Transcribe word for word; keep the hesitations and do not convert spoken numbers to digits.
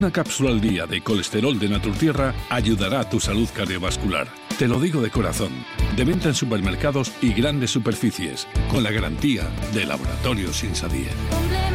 Una cápsula al día de colesterol de Naturtierra ayudará a tu salud cardiovascular. Te lo digo de corazón. De venta en supermercados y grandes superficies, con la garantía de Laboratorios Insadir.